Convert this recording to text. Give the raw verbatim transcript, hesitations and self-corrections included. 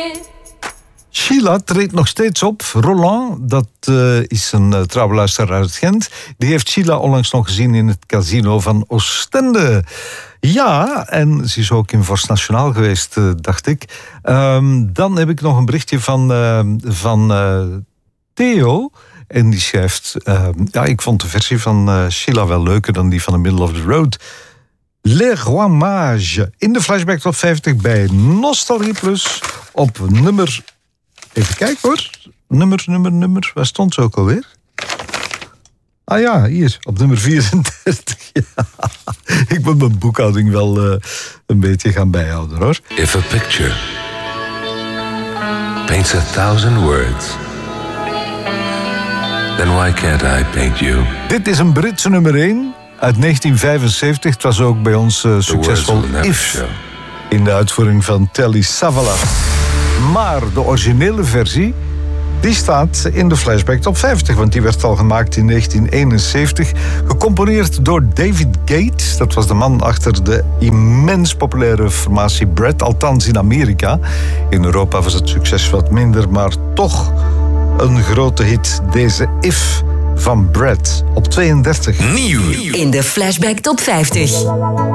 Sheila treedt nog steeds op. Roland, dat uh, is een uh, trouwe luisteraar uit Gent. Die heeft Sheila onlangs nog gezien in het casino van Oostende. Ja, en ze is ook in Vorst Nationaal geweest, uh, dacht ik. Um, dan heb ik nog een berichtje van, uh, van uh, Theo. En die schrijft... Uh, ja, ik vond de versie van uh, Sheila wel leuker dan die van The Middle of the Road. Le Roi Mage. In de Flashback Top vijftig bij Nostalgie Plus op nummer... Even kijken hoor. Nummer, nummer, nummer. Waar stond ze ook alweer? Ah ja, hier. Op nummer vierendertig. Ja. Ik moet mijn boekhouding wel uh, een beetje gaan bijhouden hoor. If a picture paints a thousand words, then why can't I paint you? Dit is een Britse nummer één uit negentien vijfenzeventig. Het was ook bij ons uh, succesvol If. In de uitvoering van Telly Savalas. Maar de originele versie, die staat in de Flashback Top vijftig. Want die werd al gemaakt in negentien eenenzeventig. Gecomponeerd door David Gates. Dat was de man achter de immens populaire formatie Brad. Althans in Amerika. In Europa was het succes wat minder. Maar toch een grote hit. Deze If van Brad op tweeëndertig. Nieuw in de Flashback Top vijftig.